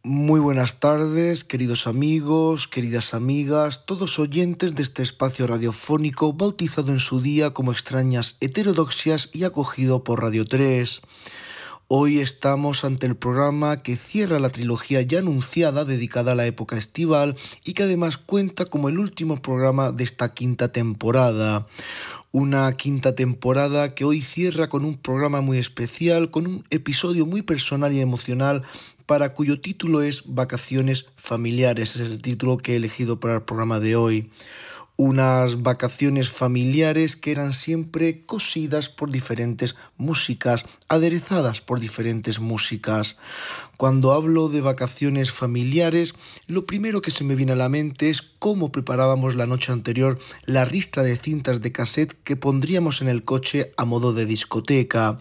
Muy buenas tardes, queridos amigos, queridas amigas, todos oyentes de este espacio radiofónico bautizado en su día como Extrañas Heterodoxias y acogido por Radio 3. Hoy estamos ante el programa que cierra la trilogía ya anunciada dedicada a la época estival y que además cuenta como el último programa de esta quinta temporada. Una quinta temporada que hoy cierra con un programa muy especial, con un episodio muy personal y emocional para cuyo título es Vacaciones Familiares. Ese es el título que he elegido para el programa de hoy. Unas vacaciones familiares que eran siempre cosidas por diferentes músicas, aderezadas por diferentes músicas. Cuando hablo de vacaciones familiares, lo primero que se me viene a la mente es cómo preparábamos la noche anterior la ristra de cintas de cassette que pondríamos en el coche a modo de discoteca.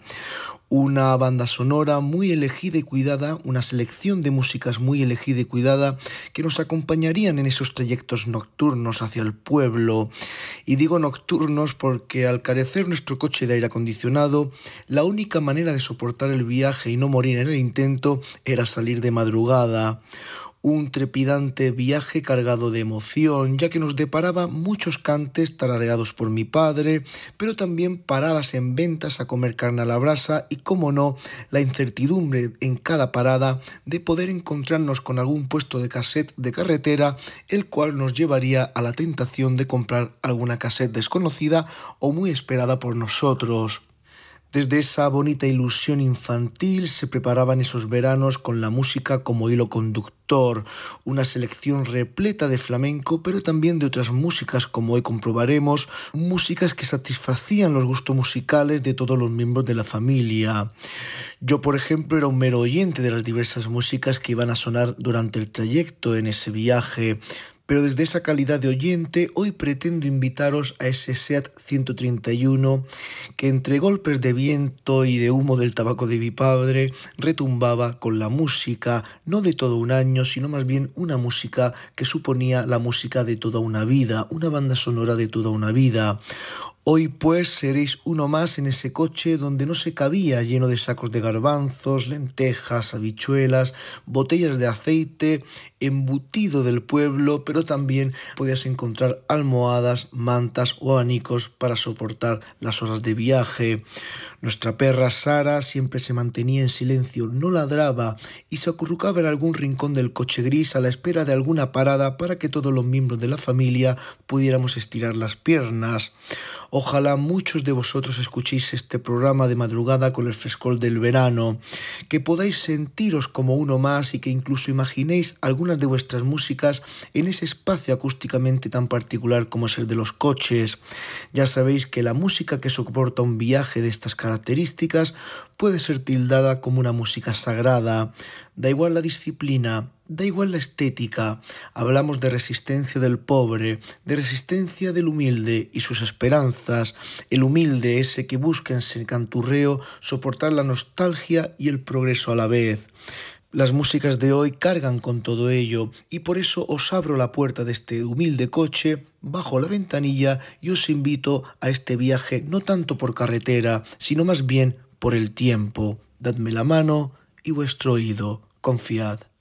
Una banda sonora muy elegida y cuidada, una selección de músicas muy elegida y cuidada que nos acompañarían en esos trayectos nocturnos hacia el pueblo. Y digo nocturnos porque al carecer nuestro coche de aire acondicionado, la única manera de soportar el viaje y no morir en el intento era salir de madrugada. Un trepidante viaje cargado de emoción, ya que nos deparaba muchos cantes tarareados por mi padre, pero también paradas en ventas a comer carne a la brasa y, como no, la incertidumbre en cada parada de poder encontrarnos con algún puesto de cassette de carretera, el cual nos llevaría a la tentación de comprar alguna cassette desconocida o muy esperada por nosotros. Desde esa bonita ilusión infantil se preparaban esos veranos con la música como hilo conductor, una selección repleta de flamenco, pero también de otras músicas, como hoy comprobaremos, músicas que satisfacían los gustos musicales de todos los miembros de la familia. Yo, por ejemplo, era un mero oyente de las diversas músicas que iban a sonar durante el trayecto en ese viaje. Pero desde esa calidad de oyente, hoy pretendo invitaros a ese SEAT 131 que entre golpes de viento y de humo del tabaco de mi padre retumbaba con la música, no de todo un año, sino más bien una música que suponía la música de toda una vida, una banda sonora de toda una vida. Hoy pues seréis uno más en ese coche donde no se cabía, lleno de sacos de garbanzos, lentejas, habichuelas, botellas de aceite, embutido del pueblo, pero también podías encontrar almohadas, mantas o abanicos para soportar las horas de viaje. Nuestra perra Sara siempre se mantenía en silencio, no ladraba y se acurrucaba en algún rincón del coche gris a la espera de alguna parada para que todos los miembros de la familia pudiéramos estirar las piernas. Ojalá muchos de vosotros escuchéis este programa de madrugada con el frescor del verano, que podáis sentiros como uno más y que incluso imaginéis algunas de vuestras músicas en ese espacio acústicamente tan particular como es el de los coches. Ya sabéis que la música que soporta un viaje de estas características puede ser tildada como una música sagrada. Da igual la disciplina, da igual la estética, hablamos de resistencia del pobre, de resistencia del humilde y sus esperanzas, el humilde ese que busca en su canturreo soportar la nostalgia y el progreso a la vez. Las músicas de hoy cargan con todo ello y por eso os abro la puerta de este humilde coche, bajo la ventanilla y os invito a este viaje no tanto por carretera, sino más bien por el tiempo. Dadme la mano y vuestro oído, confiad.